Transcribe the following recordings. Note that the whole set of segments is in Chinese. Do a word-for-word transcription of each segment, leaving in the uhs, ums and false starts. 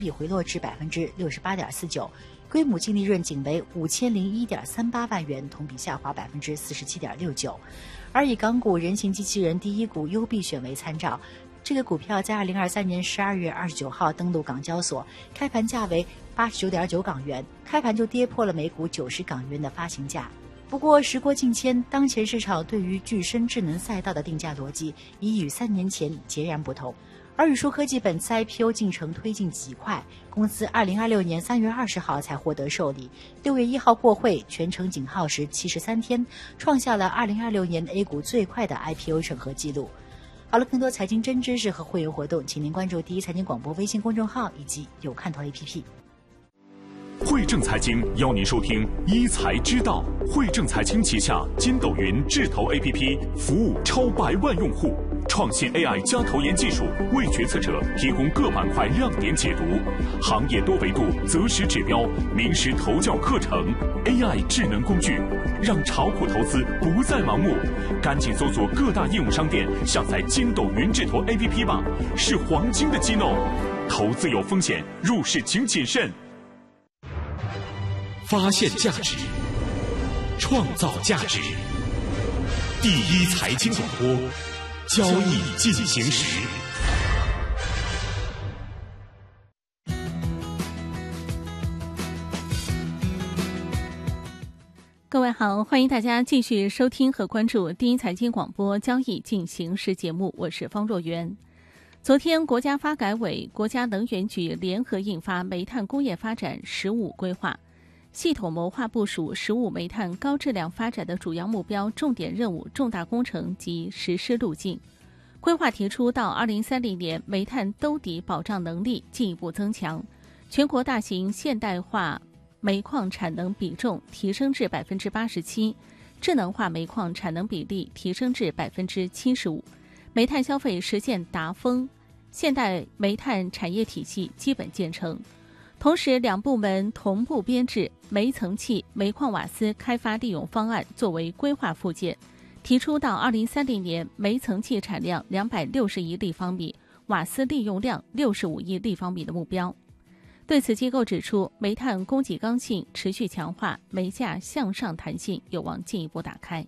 比回落至百分之六十八点四九，规模净利润仅为五千零一点三八万元，同比下滑百分之四十七点六九。而以港股人形机器人第一股优币选为参照，这个股票在二零二三年十二月二十九号登陆港交所，开盘价为八十九点九港元，开盘就跌破了每股九十港元的发行价。不过时过境迁，当前市场对于具身智能赛道的定价逻辑已与三年前截然不同。而宇硕科技本次 I P O 进程推进极快，公司二零二六年三月二十号才获得受理，六月一号过会，全程仅耗时七十三天，创下了二零二六年 A 股最快的 I P O 审核记录。好了，更多财经真知识和会员活动，请您关注第一财经广播微信公众号以及有看头 A P P。 汇正财经邀您收听一财知道。汇正财经旗下筋斗云智投 A P P 服务超百万用户，创新 A I 加投研技术，为决策者提供各板块亮点解读，行业多维度择时指标，名师投教课程 ，A I 智能工具，让炒股投资不再盲目。赶紧搜索各大应用商店，下载筋斗云智投 A P P 吧，是黄金的机弄。投资有风险，入市请谨慎。 发现价值，创造价值。第一财经广播，交易进行时。 各位好，欢迎大家继续收听和关注第一财经广播交易进行时节目，我是方若媛。昨天，国家发改委、国家能源局联合印发《煤炭工业发展“十五”规划》，系统谋划部署“十五”煤炭高质量发展的主要目标、重点任务、重大工程及实施路径。规划提出，到二零三零年，煤炭兜底保障能力进一步增强，全国大型现代化煤矿产能比重提升至百分之八十七，智能化煤矿产能比例提升至百分之七十五，煤炭消费实现达峰，现代煤炭产业体系基本建成。同时，两部门同步编制煤层气、煤矿瓦斯开发利用方案作为规划附件，提出到二零三零年煤层气产量两百六十亿立方米，瓦斯利用量六十五亿立方米的目标。对此，机构指出，煤炭供给刚性持续强化，煤价向上弹性有望进一步打开。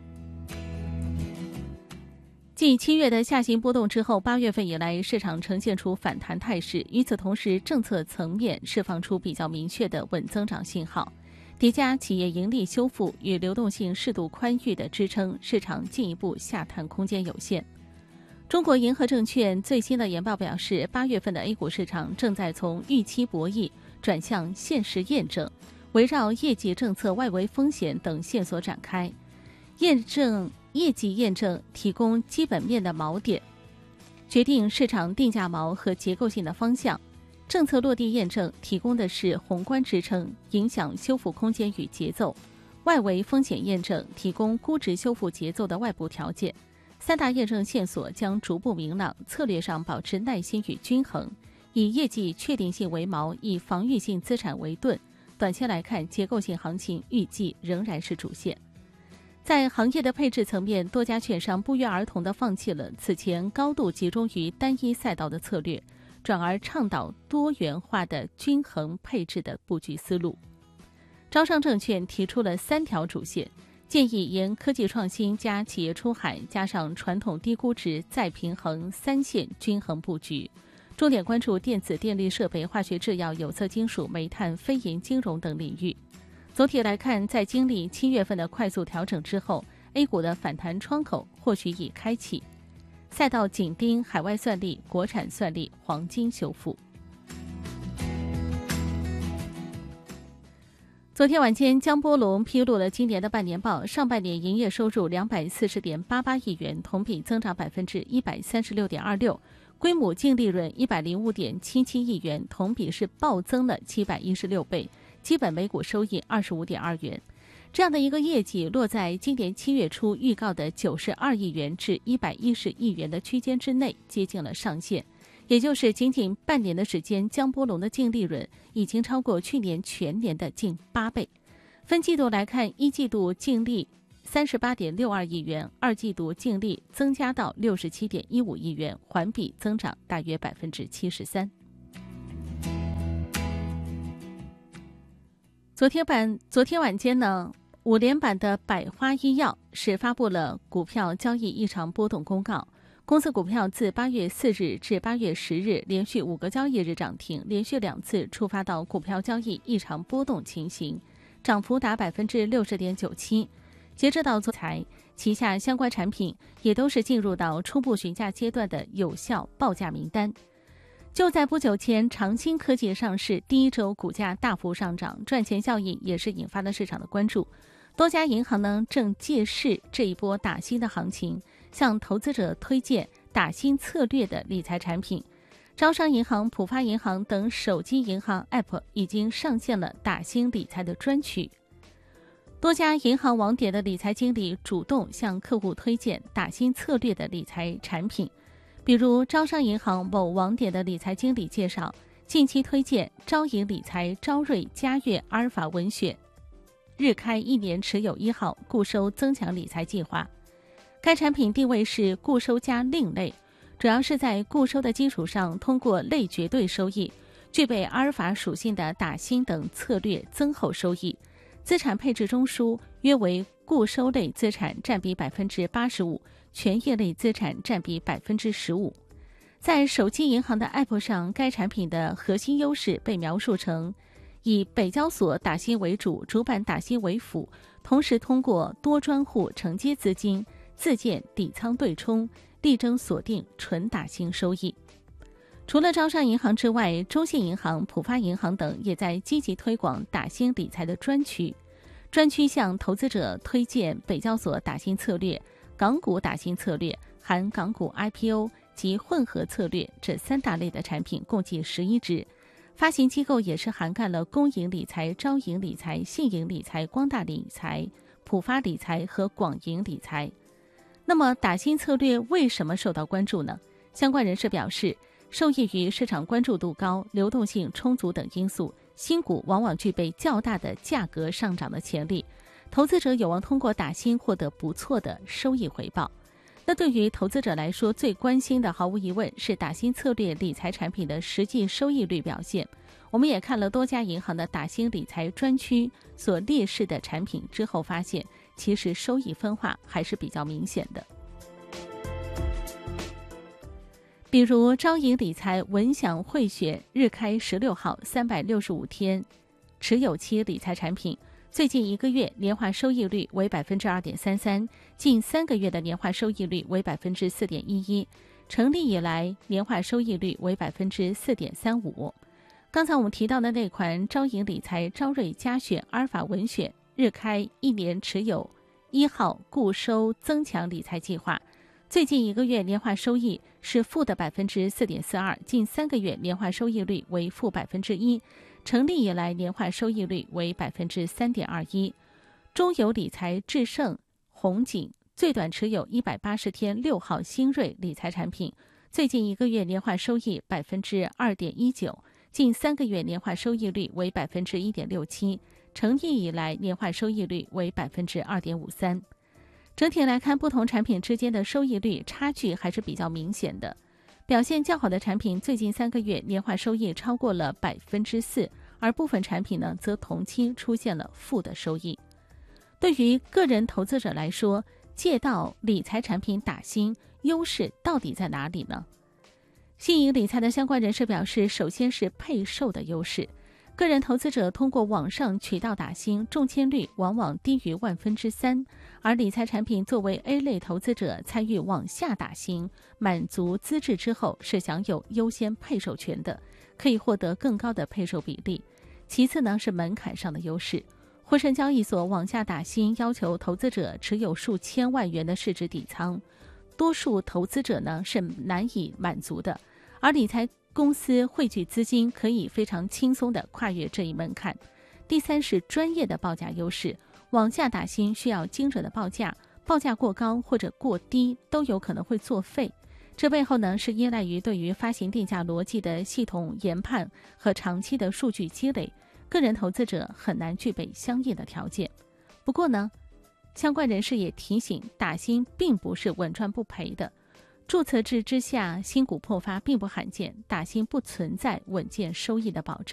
继七月的下行波动之后，八月份以来，市场呈现出反弹态势。与此同时，政策层面释放出比较明确的稳增长信号，叠加企业盈利修复与流动性适度宽裕的支撑，市场进一步下探空间有限。中国银河证券最新的研报表示，八月份的 A 股市场正在从预期博弈转向现实验证，围绕业绩、政策、外围风险等线索展开，验证业绩验证提供基本面的锚点，决定市场定价锚和结构性的方向；政策落地验证提供的是宏观支撑，影响修复空间与节奏；外围风险验证提供估值修复节奏的外部条件。三大验证线索将逐步明朗，策略上保持耐心与均衡，以业绩确定性为锚，以防御性资产为盾。短期来看，结构性行情预计仍然是主线。在行业的配置层面，多家券商不约而同地放弃了此前高度集中于单一赛道的策略，转而倡导多元化的均衡配置的布局思路。招商证券提出了三条主线，建议沿科技创新加企业出海加上传统低估值再平衡三线均衡布局，重点关注电子、电力设备、化学制药、有色金属、煤炭、非银金融等领域。总体来看，在经历七月份的快速调整之后， A 股的反弹窗口或许已开启，赛道紧盯海外算力、国产算力、黄金修复。昨天晚间，江波龙披露了今年的半年报，上半年营业收入两百四十点八八亿元，同比增长百分之一百三十六点二六，规模净利润一百零五点七七亿元，同比是暴增了七百一十六倍。基本每股收益二十五点二元，这样的一个业绩落在今年七月初预告的九十二亿元至一百一十亿元的区间之内，接近了上限。也就是仅仅半年的时间，江波龙的净利润已经超过去年全年的近八倍。分季度来看，一季度净利三十八点六二亿元，二季度净利增加到六十七点一五亿元，环比增长大约百分之七十三。 昨天晚昨天晚间呢，五连板的百花医药是发布了股票交易异常波动公告。公司股票自八月四日至八月十日连续五个交易日涨停，连续两次触发到股票交易异常波动情形，涨幅达百分之六十点九七。截止到昨才，旗下相关产品也都是进入到初步询价阶段的有效报价名单。就在不久前，长兴科技上市第一周股价大幅上涨，赚钱效应也是引发了市场的关注。多家银行呢正借势这一波打新的行情，向投资者推荐打新策略的理财产品。招商银行、浦发银行等手机银行 App 已经上线了打新理财的专区。多家银行网点的理财经理主动向客户推荐打新策略的理财产品。比如招商银行某网点的理财经理介绍，近期推荐招银理财招瑞嘉悦阿尔法文选日开一年持有一号固收增强理财计划。该产品定位是固收加另类，主要是在固收的基础上，通过类绝对收益、具备阿尔法属性的打新等策略增厚收益。资产配置中枢约为固收类资产占比百分之八十五，权益类资产占比百分之十五。在手机银行的 App 上，该产品的核心优势被描述成以北交所打新为主，主板打新为辅，同时通过多专户承接资金，自建底仓对冲，力争锁定纯打新收益。除了招商银行之外，中信银行、浦发银行等也在积极推广打新理财的专区。专区向投资者推荐北交所打新策略、港股打新策略、含港股 I P O 及混合策略这三大类的产品，共计十一只。发行机构也是涵盖了工银理财、招银理财、信银理财、光大理财、浦发理财和广银理财。那么打新策略为什么受到关注呢？相关人士表示，受益于市场关注度高、流动性充足等因素，新股往往具备较大的价格上涨的潜力，投资者有望通过打新获得不错的收益回报。那对于投资者来说，最关心的毫无疑问是打新策略理财产品的实际收益率表现。我们也看了多家银行的打新理财专区所列示的产品之后，发现其实收益分化还是比较明显的。比如招银理财文享汇选日开十六号三百六十五天持有期理财产品，最近一个月年化收益率为 百分之二点三三， 近三个月的年化收益率为 百分之四点一一， 成立以来年化收益率为 百分之四点三五。 刚才我们提到的那款招银理财招瑞嘉选阿尔法文选日开一年持有一号固收增强理财计划，最近一个月年化收益是负的 百分之四点四二， 近三个月年化收益率为负 百分之一， 成立以来年化收益率为 百分之三点二一。 中邮理财智胜红景最短持有一百八十天六号新锐理财产品，最近一个月年化收益 百分之二点一九， 近三个月年化收益率为 百分之一点六七， 成立以来年化收益率为 百分之二点五三。整体来看，不同产品之间的收益率差距还是比较明显的。表现较好的产品最近三个月年化收益超过了 百分之四， 而部分产品呢则同期出现了负的收益。对于个人投资者来说，借道理财产品打新优势到底在哪里呢？信银理财的相关人士表示，首先是配售的优势。个人投资者通过网上渠道打新，中签率往往低于万分之三，而理财产品作为 A 类投资者参与网下打新，满足资质之后是享有优先配售权的，可以获得更高的配售比例。其次呢是门槛上的优势，沪深交易所网下打新要求投资者持有数千万元的市值底仓，多数投资者呢是难以满足的，而理财公司汇聚资金可以非常轻松地跨越这一门槛。第三是专业的报价优势，网下打新需要精准的报价，报价过高或者过低都有可能会作废。这背后呢是依赖于对于发行定价逻辑的系统研判和长期的数据积累，个人投资者很难具备相应的条件。不过呢，相关人士也提醒，打新并不是稳赚不赔的。注册制之下，新股破发并不罕见，打新不存在稳健收益的保证。